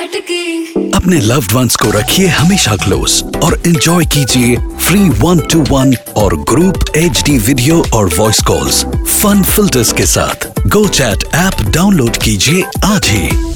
झटके। अपने loved ones को रखिए हमेशा क्लोज और एंजॉय कीजिए फ्री 1-to-1 और ग्रुप HD वीडियो और वॉइस कॉल्स फन फिल्टर्स के साथ। GoChat ऐप डाउनलोड कीजिए आज ही।